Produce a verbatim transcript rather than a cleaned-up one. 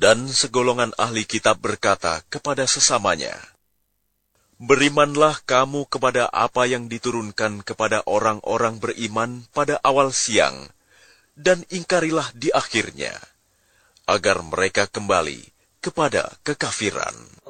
Dan segolongan ahli kitab berkata kepada sesamanya, "Berimanlah kamu kepada apa yang diturunkan kepada orang-orang beriman pada awal siang, dan ingkarilah di akhirnya, agar mereka kembali kepada kekafiran."